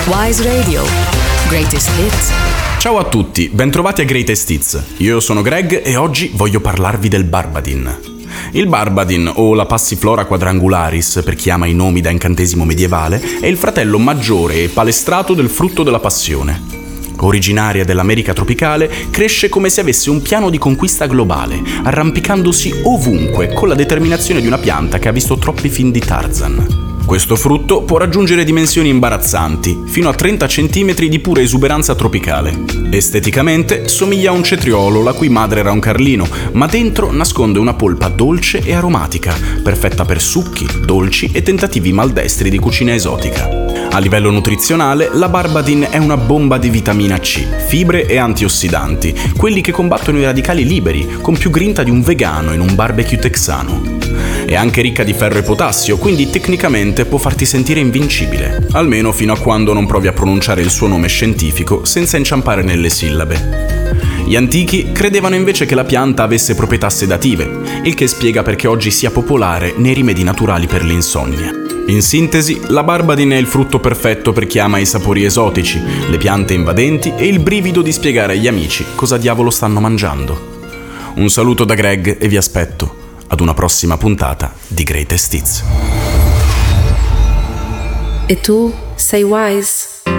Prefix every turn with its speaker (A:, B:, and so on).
A: Wise Radio. Greatest Hits.
B: Ciao a tutti, bentrovati a Greatest Hits. Io sono Greg e oggi voglio parlarvi del Barbadin. Il Barbadin, o la Passiflora quadrangularis per chi ama i nomi da incantesimo medievale, è il fratello maggiore e palestrato del frutto della passione. Originaria dell'America tropicale, cresce come se avesse un piano di conquista globale, arrampicandosi ovunque con la determinazione di una pianta che ha visto troppi film di Tarzan. Questo frutto può raggiungere dimensioni imbarazzanti, fino a 30 cm di pura esuberanza tropicale. Esteticamente somiglia a un cetriolo la cui madre era un carlino, ma dentro nasconde una polpa dolce e aromatica, perfetta per succhi, dolci e tentativi maldestri di cucina esotica. A livello nutrizionale, la Barbadin è una bomba di vitamina C, fibre e antiossidanti, quelli che combattono i radicali liberi, con più grinta di un vegano in un barbecue texano. È anche ricca di ferro e potassio, quindi tecnicamente può farti sentire invincibile, almeno fino a quando non provi a pronunciare il suo nome scientifico senza inciampare nelle sillabe. Gli antichi credevano invece che la pianta avesse proprietà sedative, il che spiega perché oggi sia popolare nei rimedi naturali per l'insonnia. In sintesi, la Barbadin è il frutto perfetto per chi ama i sapori esotici, le piante invadenti e il brivido di spiegare agli amici cosa diavolo stanno mangiando. Un saluto da Greg e vi aspetto ad una prossima puntata di Greatest Hits.
A: E tu sei Wise?